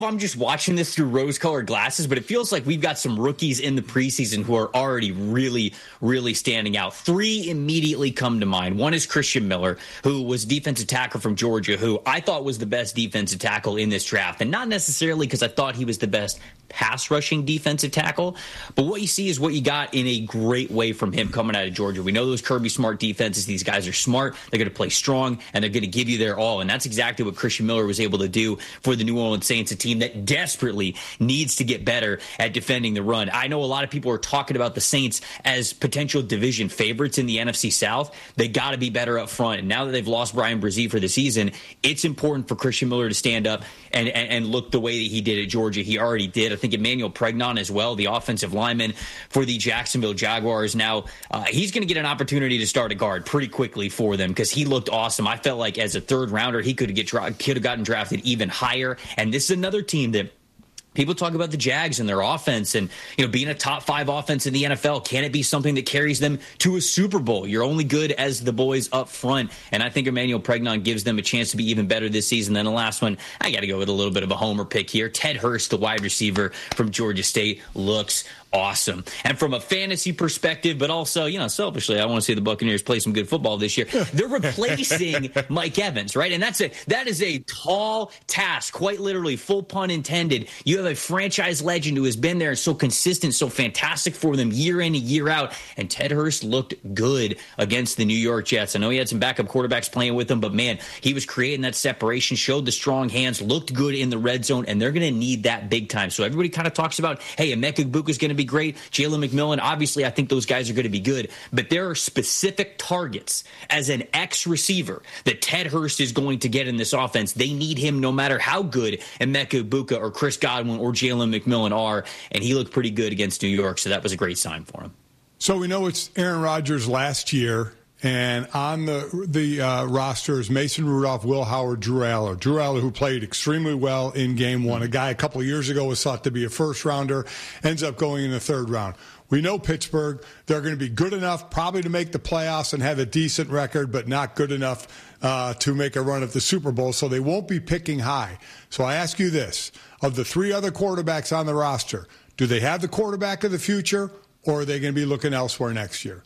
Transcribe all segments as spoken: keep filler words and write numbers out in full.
I'm just watching this through rose-colored glasses, but it feels like we've got some rookies in the preseason who are already really, really standing out. Three immediately come to mind. One is Christian Miller, who was defensive tackle from Georgia, who I thought was the best defensive tackle in this draft. And not necessarily because I thought he was the best pass-rushing defensive tackle, but what you see is what you got in a great way from him coming out of Georgia. We know those Kirby Smart defenses. These guys are smart. They're going to play strong, and they're going to give you their all. And that's exactly what Christian Miller was able to do for the New Orleans Saints, a team that desperately needs to get better at defending the run. I know a lot of people are talking about the Saints as potential division favorites in the N F C South. They got to be better up front. And now that they've lost Brian Brzee for the season, it's important for Christian Miller to stand up and, and, and look the way that he did at Georgia. He already did. I think Emmanuel Pregnon as well, the offensive lineman for the Jacksonville Jaguars. Now, uh, he's going to get an opportunity to start a guard pretty quickly for them because he looked awesome. I felt like as a third rounder, he could have get dra- could have gotten drafted even higher. And this is another team that people talk about the Jags and their offense and, you know, being a top five offense in the N F L. Can it be something that carries them to a Super Bowl? You're only good as the boys up front. And I think Emmanuel Pregnon gives them a chance to be even better this season than the last one. I got to go with a little bit of a homer pick here. Ted Hurst, the wide receiver from Georgia State, looks awesome. And from a fantasy perspective, but also, you know, selfishly, I want to see the Buccaneers play some good football this year. They're replacing Mike Evans, right? And that's a that is a tall task, quite literally, full pun intended. You have a franchise legend who has been there, so consistent, so fantastic for them year in and year out. And Ted Hurst looked good against the New York Jets. I know he had some backup quarterbacks playing with him, but man, he was creating that separation, showed the strong hands, looked good in the red zone, and they're going to need that big time. So everybody kind of talks about, hey, Emeka Egbuka is going to be great. Jalen McMillan, obviously, I think those guys are going to be good. But there are specific targets as an ex-receiver that Ted Hurst is going to get in this offense. They need him no matter how good Emeka Egbuka or Chris Godwin or Jalen McMillan are. And he looked pretty good against New York, so that was a great sign for him. So we know it's Aaron Rodgers last year. And on the the uh, roster is Mason Rudolph, Will Howard, Drew Aller. Drew Aller, who played extremely well in game one. A guy a couple of years ago was thought to be a first-rounder, ends up going in the third round. We know Pittsburgh, they're going to be good enough probably to make the playoffs and have a decent record, but not good enough uh, to make a run at the Super Bowl, so they won't be picking high. So I ask you this. Of the three other quarterbacks on the roster, do they have the quarterback of the future, or are they going to be looking elsewhere next year?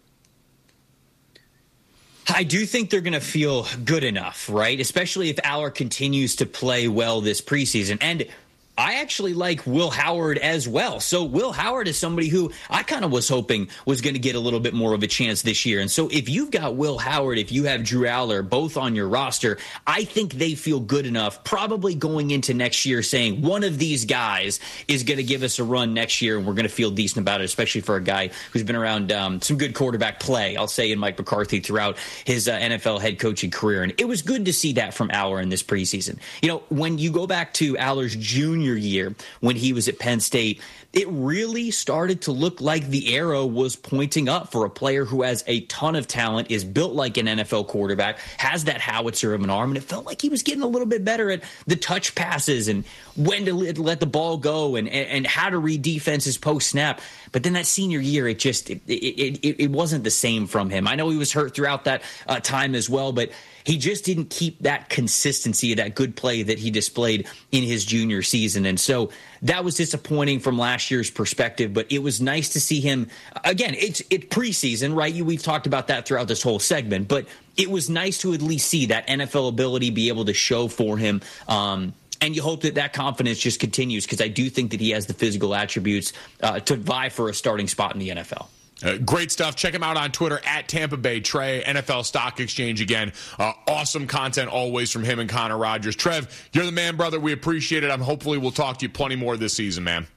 I do think they're going to feel good enough, right? Especially if Aller continues to play well this preseason. And I actually like Will Howard as well. So Will Howard is somebody who I kind of was hoping was going to get a little bit more of a chance this year. And so if you've got Will Howard, if you have Drew Aller both on your roster, I think they feel good enough probably going into next year saying one of these guys is going to give us a run next year and we're going to feel decent about it, especially for a guy who's been around um, some good quarterback play, I'll say, in Mike McCarthy throughout his uh, N F L head coaching career. And it was good to see that from Aller in this preseason. You know, when you go back to Aller's junior year when he was at Penn State, it really started to look like the arrow was pointing up for a player who has a ton of talent, is built like an N F L quarterback, has that howitzer of an arm, and it felt like he was getting a little bit better at the touch passes and when to let the ball go and, and, and how to read defenses post-snap. But then that senior year, it just it, it, it, it wasn't the same from him. I know he was hurt throughout that uh, time as well, but he just didn't keep that consistency, that good play that he displayed in his junior season. And so that was disappointing from last year's perspective, but it was nice to see him. Again, it's it preseason, right? We've talked about that throughout this whole segment, but it was nice to at least see that N F L ability be able to show for him. Um, and you hope that that confidence just continues, because I do think that he has the physical attributes uh, to vie for a starting spot in the N F L. Uh, great stuff. Check him out on Twitter at Tampa Bay Trey, N F L Stock Exchange again. Uh, awesome content always from him and Connor Rogers. Trev, you're the man, brother. We appreciate it. I'm hopefully we'll talk to you plenty more this season, man.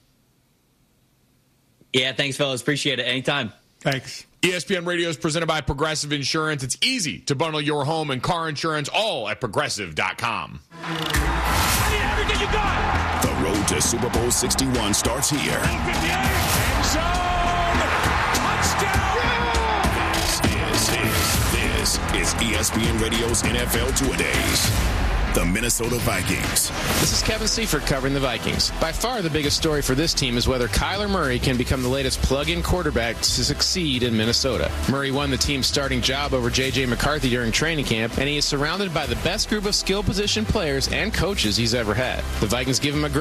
Yeah, thanks, fellas. Appreciate it. Anytime. Thanks. E S P N Radio is presented by Progressive Insurance. It's easy to bundle your home and car insurance, all at progressive dot com. I need everything you got. The road to Super Bowl sixty-one starts here. End zone. This is, is, this is E S P N Radio's N F L Two-A-Days. the Minnesota Vikings. This is Kevin Seifert covering the Vikings. By far the biggest story for this team is whether Kyler Murray can become the latest plug-in quarterback to succeed in Minnesota. Murray won the team's starting job over J J McCarthy during training camp, and he is surrounded by the best group of skill position players and coaches he's ever had. The Vikings give him a great